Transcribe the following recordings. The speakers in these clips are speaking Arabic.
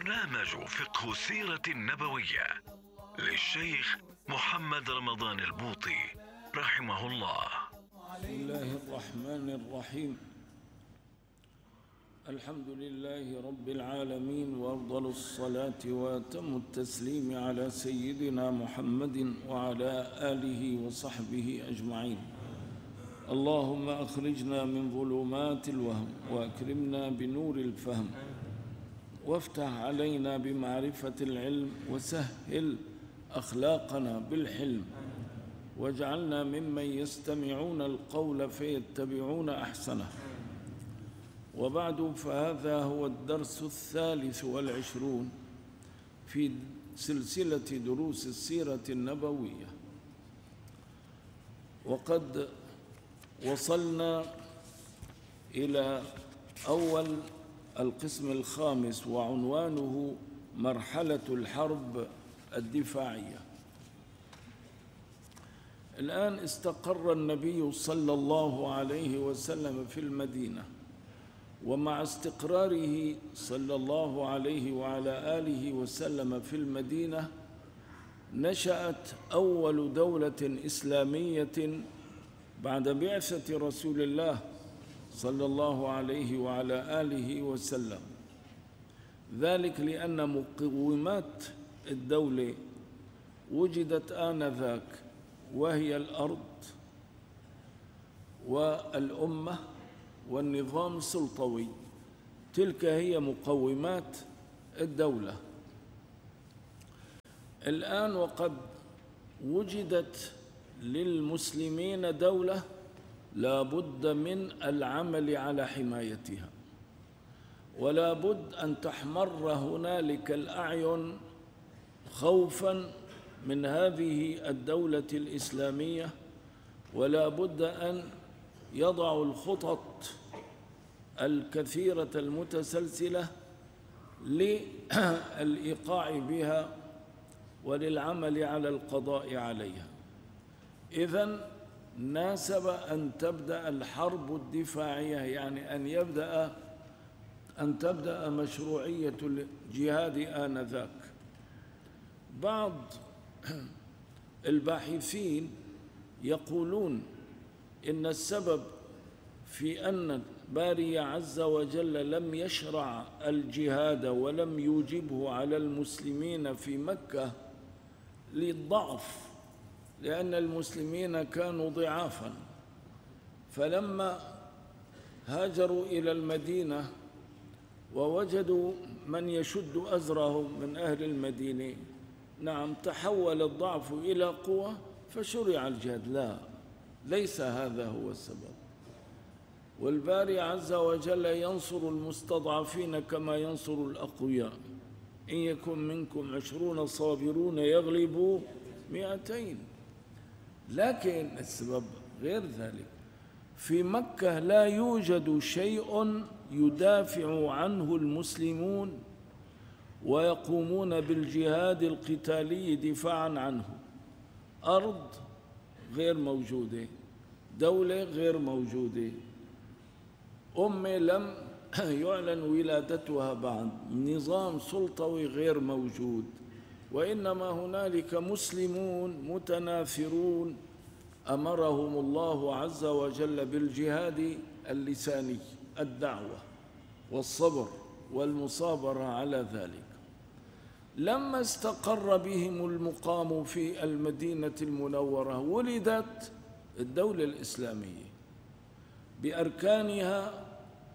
برنامج فقه السيرة النبوية للشيخ محمد رمضان البوطي رحمه الله. بسم الله الرحمن الرحيم. الحمد لله رب العالمين، وأفضل الصلاة وأتم التسليم على سيدنا محمد وعلى آله وصحبه أجمعين. اللهم أخرجنا من ظلمات الوهم وأكرمنا بنور الفهم، وافتح علينا بمعرفة العلم، وسهل أخلاقنا بالحلم، واجعلنا ممن يستمعون القول فيتبعون أحسنه. وبعد، فهذا هو الدرس 23 في سلسلة دروس السيرة النبوية، وقد وصلنا إلى أول القسم الخامس، وعنوانه مرحلة الحرب الدفاعية. الآن استقر النبي صلى الله عليه وسلم في المدينة، ومع استقراره صلى الله عليه وعلى آله وسلم في المدينة نشأت أول دولة إسلامية بعد بعثة رسول الله صلى الله عليه وعلى آله وسلم، ذلك لأن مقومات الدولة وجدت آنذاك، وهي الأرض والأمة والنظام السلطوي. تلك هي مقومات الدولة. الآن وقد وجدت للمسلمين دولة، لا بد من العمل على حمايتها، ولا بد أن تحمر هنالك الأعين خوفا من هذه الدولة الإسلامية، ولا بد أن يضعوا الخطط الكثيرة المتسلسلة للإيقاع بها وللعمل على القضاء عليها. إذن ناسب أن تبدأ الحرب الدفاعية، يعني أن تبدأ مشروعية الجهاد آنذاك. بعض الباحثين يقولون إن السبب في أن الباري عز وجل لم يشرع الجهاد ولم يوجبه على المسلمين في مكة للضعف، لأن المسلمين كانوا ضعافا، فلما هاجروا إلى المدينة ووجدوا من يشد أزرهم من أهل المدينة، تحول الضعف إلى قوة فشرع الجهاد. لا، ليس هذا هو السبب. والباري عز وجل ينصر المستضعفين كما ينصر الأقوياء. إن يكن منكم 20 صابرون يغلبوا 200. لكن السبب غير ذلك. في مكة لا يوجد شيء يدافع عنه المسلمون ويقومون بالجهاد القتالي دفاعا عنه. أرض غير موجودة، دولة غير موجودة، أمة لم يعلن ولادتها بعد، نظام سلطوي غير موجود، وإنما هنالك مسلمون متناثرون أمرهم الله عز وجل بالجهاد اللساني، الدعوة والصبر والمصابرة على ذلك. لما استقر بهم المقام في المدينة المنورة ولدت الدولة الإسلامية بأركانها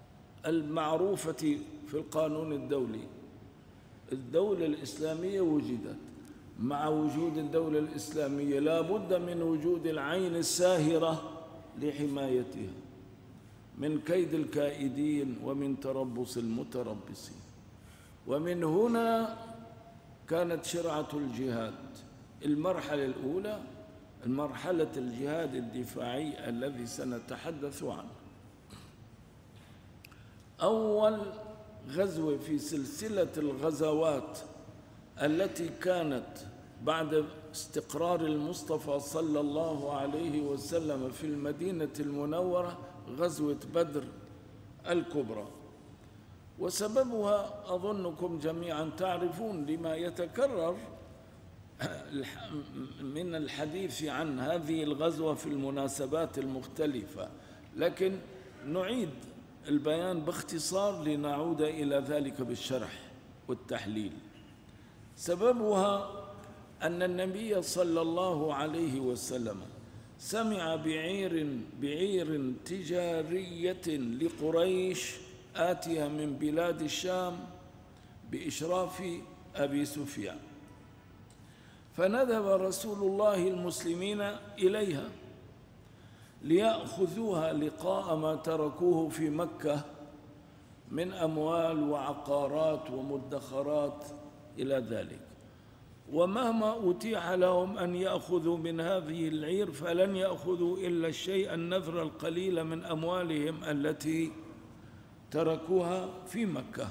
المعروفة في القانون الدولي. الدولة الإسلامية وجدت. مع وجود الدولة الإسلامية لا بد من وجود العين الساهرة لحمايتها من كيد الكائدين ومن تربص المتربصين. ومن هنا كانت شرعة الجهاد. المرحلة الأولى مرحلة الجهاد الدفاعي الذي سنتحدث عنه. أول غزوة في سلسلة الغزوات التي كانت بعد استقرار المصطفى صلى الله عليه وسلم في المدينة المنورة غزوة بدر الكبرى. وسببها أظنكم جميعا تعرفون لما يتكرر من الحديث عن هذه الغزوة في المناسبات المختلفة، لكن نعيد البيان باختصار لنعود إلى ذلك بالشرح والتحليل. سببها أن النبي صلى الله عليه وسلم سمع بعير تجارية لقريش آتية من بلاد الشام بإشراف أبي سفيان، فندب رسول الله المسلمين إليها ليأخذوها لقاء ما تركوه في مكة من أموال وعقارات ومدخرات إلى ذلك، ومهما أتيح لهم أن يأخذوا من هذه العير فلن يأخذوا إلا الشيء النذر القليل من أموالهم التي تركوها في مكة.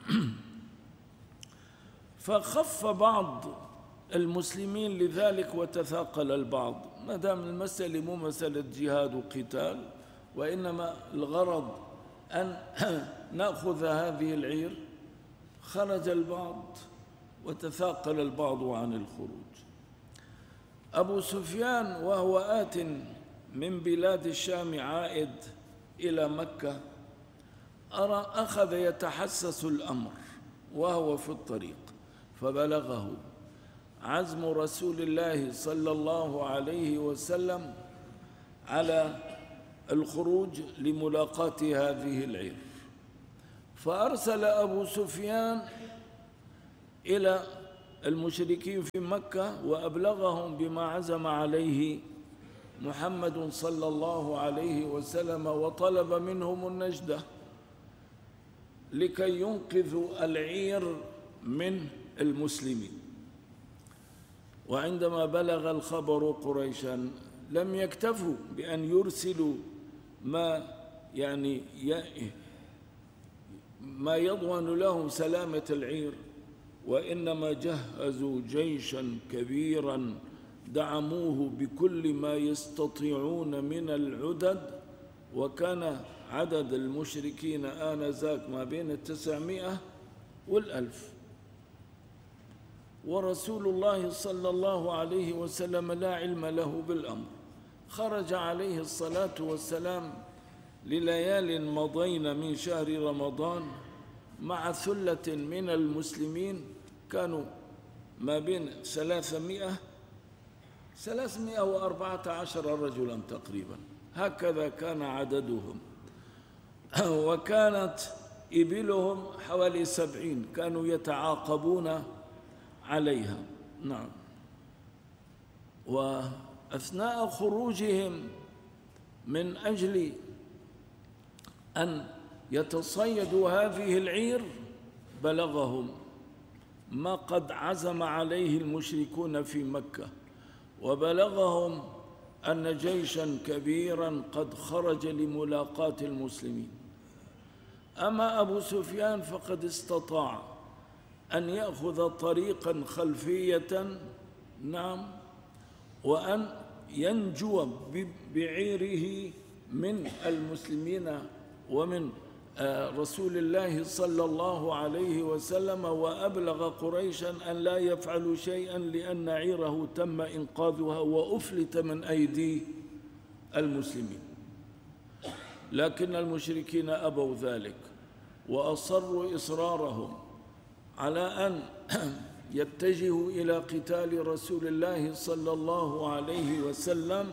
فخف بعض المسلمين لذلك وتثاقل البعض، ما دام المسألة مو مسألة جهاد وقتال، وإنما الغرض أن نأخذ هذه العير، خرج البعض وتثاقل البعض عن الخروج. أبو سفيان وهو آت من بلاد الشام عائد إلى مكة أخذ يتحسس الأمر وهو في الطريق، فبلغه عزم رسول الله صلى الله عليه وسلم على الخروج لملاقاة هذه العير، فأرسل أبو سفيان إلى المشركين في مكة وأبلغهم بما عزم عليه محمد صلى الله عليه وسلم، وطلب منهم النجدة لكي ينقذوا العير من المسلمين. وعندما بلغ الخبر قريشا لم يكتفوا بأن يرسلوا ما يضمن لهم سلامة العير، وإنما جهزوا جيشا كبيرا دعموه بكل ما يستطيعون من العدد، وكان عدد المشركين آنذاك ما بين 900 و1000، ورسول الله صلى الله عليه وسلم لا علم له بالأمر. خرج عليه الصلاة والسلام لليال مضين من شهر رمضان مع ثلة من المسلمين، كانوا ما بين 314 رجلا تقريبا، هكذا كان عددهم، وكانت إبلهم حوالي 70 كانوا يتعاقبون عليها. نعم. وأثناء خروجهم من أجل أن يتصيدوا هذه العير بلغهم ما قد عزم عليه المشركون في مكة، وبلغهم أن جيشا كبيرا قد خرج لملاقاة المسلمين. أما أبو سفيان فقد استطاع أن يأخذ طريقا خلفية، نعم، وأن ينجو بعيره من المسلمين ومن رسول الله صلى الله عليه وسلم، وأبلغ قريشا أن لا يفعلوا شيئا لأن عيره تم إنقاذها وأفلت من أيدي المسلمين. لكن المشركين أبوا ذلك وأصروا إصرارهم على أن يتجهوا إلى قتال رسول الله صلى الله عليه وسلم.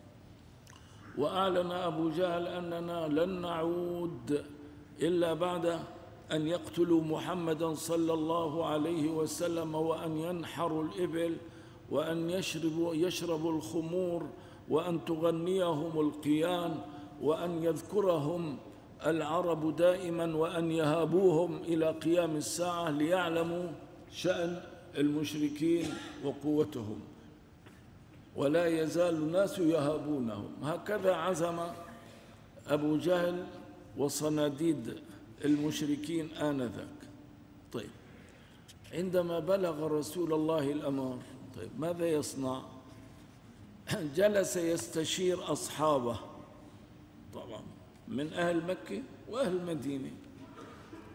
وأعلن أبو جهل أننا لن نعود إلا بعد أن يقتلوا محمدا صلى الله عليه وسلم، وأن ينحروا الإبل، وأن يشربوا الخمور، وأن تغنيهم القيان، وأن يذكرهم العرب دائما، وأن يهابوهم إلى قيام الساعة ليعلموا شأن المشركين وقوتهم، ولا يزال الناس يهابونهم. هكذا عزم أبو جهل وصناديد المشركين آنذاك. طيب، عندما بلغ رسول الله الأمر، طيب ماذا يصنع؟ جلس يستشير أصحابه طبعا من أهل مكة وأهل المدينة،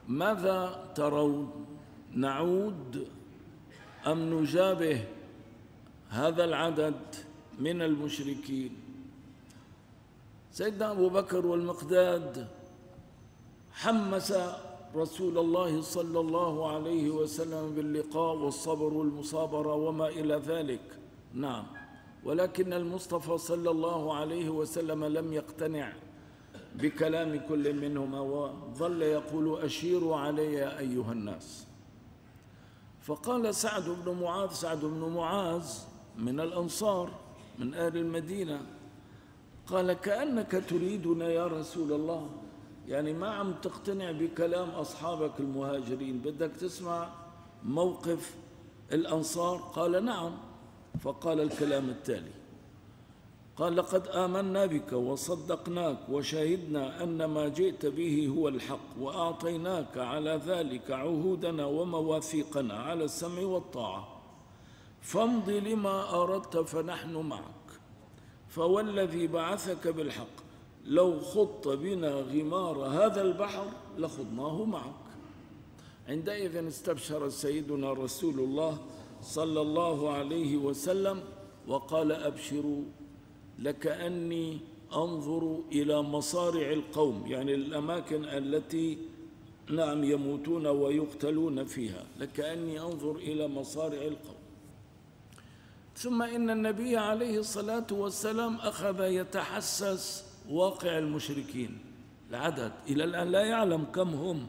ماذا ترون؟ نعود أم نجابه هذا العدد من المشركين؟ سيدنا أبو بكر والمقداد حمس رسول الله صلى الله عليه وسلم باللقاء والصبر والمصابرة وما إلى ذلك، نعم، ولكن المصطفى صلى الله عليه وسلم لم يقتنع بكلام كل منهما وظل يقول أشيروا علي يا أيها الناس. فقال سعد بن معاذ من الأنصار من أهل المدينة، قال كأنك تريدنا يا رسول الله، يعني ما عم تقتنع بكلام أصحابك المهاجرين، بدك تسمع موقف الأنصار؟ قال نعم. فقال الكلام التالي، قال لقد آمنا بك وصدقناك وشهدنا أن ما جئت به هو الحق وأعطيناك على ذلك عهودنا ومواثيقنا على السمع والطاعة، فامض لما أردت فنحن معك، فوالذي بعثك بالحق لو خضت بنا غمار هذا البحر لخضناه معك. عندئذ استبشر سيدنا رسول الله صلى الله عليه وسلم وقال أبشروا لكأني أنظر إلى مصارع القوم، يعني الأماكن التي نعم يموتون ويقتلون فيها، لكأني أنظر إلى مصارع القوم. ثم إن النبي عليه الصلاة والسلام أخذ يتحسس واقع المشركين، العدد إلى الآن لا يعلم كم هم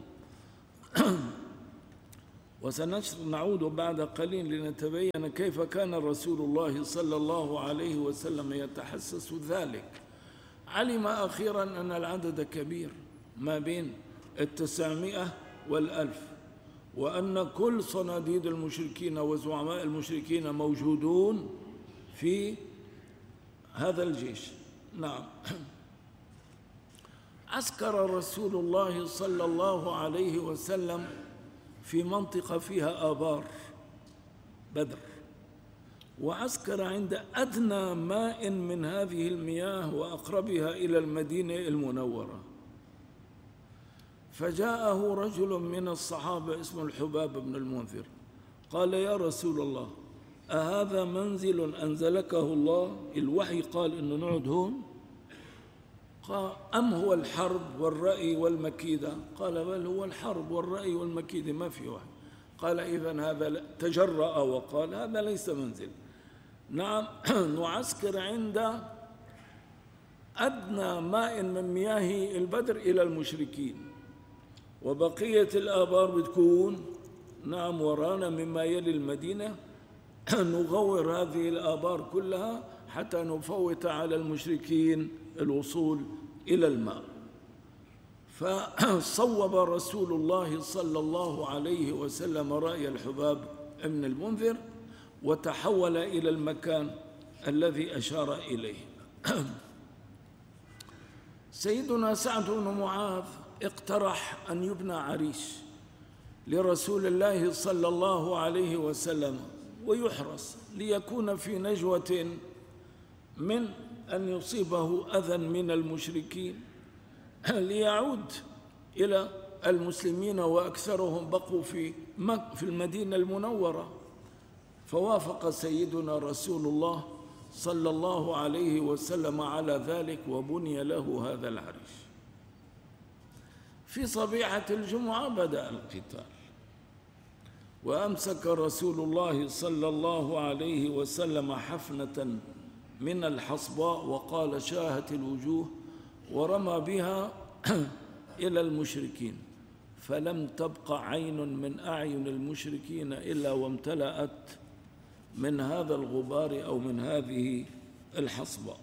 وسنعود بعد قليل لنتبين كيف كان رسول الله صلى الله عليه وسلم يتحسس ذلك. علم أخيرا أن العدد كبير ما بين 900 و1000، وأن كل صناديد المشركين وزعماء المشركين موجودون في هذا الجيش. نعم. عسكر رسول الله صلى الله عليه وسلم في منطقة فيها آبار بدر، وعسكر عند أدنى ماء من هذه المياه وأقربها إلى المدينة المنورة. فجاءه رجل من الصحابة اسمه الحباب بن المنذر، قال يا رسول الله أهذا منزل أنزلكه الله؟ الوحي قال إنه نقعد هون؟ قال أم هو الحرب والرأي والمكيدة؟ قال بل هو الحرب والرأي والمكيدة، ما في وحي. قال إذن هذا تجرأ وقال هذا ليس منزل. نعم. نعسكر عند أدنى ماء من مياه البدر إلى المشركين، وبقية الآبار بتكون نعم ورانا مما يلي المدينة، نغور هذه الآبار كلها حتى نفوت على المشركين الوصول إلى الماء. فصوب رسول الله صلى الله عليه وسلم رأي الحباب بن المنذر وتحول إلى المكان الذي أشار إليه. سيدنا سعد بن معاذ اقترح أن يبنى عريش لرسول الله صلى الله عليه وسلم ويحرس ليكون في نجوة من أن يصيبه أذى من المشركين، ليعود إلى المسلمين وأكثرهم بقوا في المدينة المنورة. فوافق سيدنا رسول الله صلى الله عليه وسلم على ذلك وبني له هذا العريش. في صبيحة الجمعة بدأ القتال، وأمسك رسول الله صلى الله عليه وسلم حفنة من الحصباء وقال شاهت الوجوه، ورمى بها إلى المشركين، فلم تبق عين من أعين المشركين إلا وامتلأت من هذا الغبار أو من هذه الحصباء.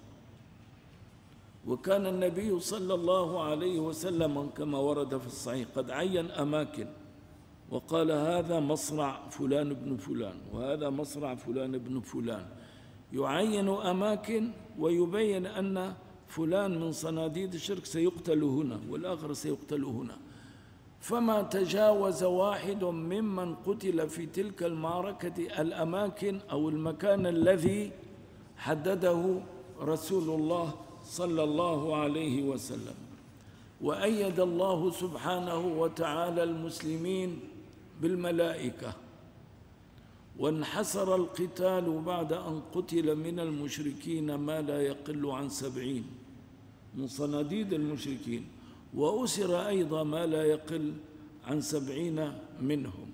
وكان النبي صلى الله عليه وسلم كما ورد في الصحيح قد عين أماكن وقال هذا مصرع فلان بن فلان وهذا مصرع فلان بن فلان، يعين أماكن ويبين أن فلان من صناديد الشرك سيقتل هنا والآخر سيقتل هنا. فما تجاوز واحد ممن قتل في تلك المعركة الأماكن أو المكان الذي حدده رسول الله صلى الله عليه وسلم. وأيد الله سبحانه وتعالى المسلمين بالملائكة، وانحسر القتال بعد أن قتل من المشركين ما لا يقل عن 70 من صناديد المشركين، وأسر أيضا ما لا يقل عن 70 منهم.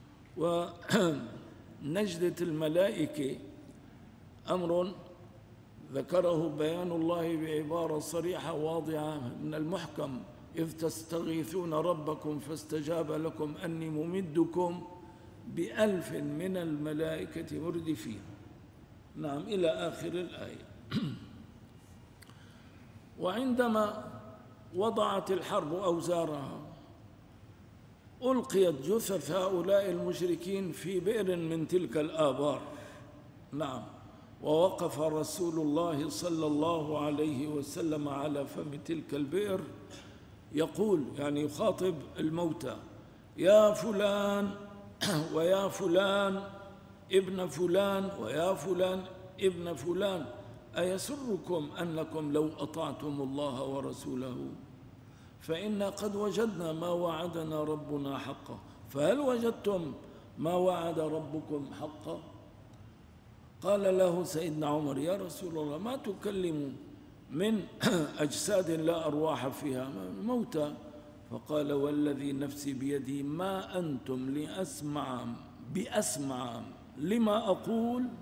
ونجدة الملائكة أمر ذكره بيان الله بعبارة صريحة واضحة من المحكم: إذ تستغيثون ربكم فاستجاب لكم أني ممدكم ب1000 من الملائكة مردفين. نعم، إلى آخر الآية. وعندما وضعت الحرب أوزارها ألقيت جثث هؤلاء المشركين في بئر من تلك الآبار. نعم، ووقف رسول الله صلى الله عليه وسلم على فم تلك البئر يقول، يعني يخاطب الموتى: يا فلان ويا فلان ابن فلان ويا فلان ابن فلان، أيسركم أنكم لو أطعتم الله ورسوله فإنا قد وجدنا ما وعدنا ربنا حقا، فهل وجدتم ما وعد ربكم حقا؟ قال له سيدنا عمر: يا رسول الله، ما تكلم من أجساد لا أرواح فيها، موتى. فقال: والذي نفسي بيدي ما أنتم بأسمع لما أقول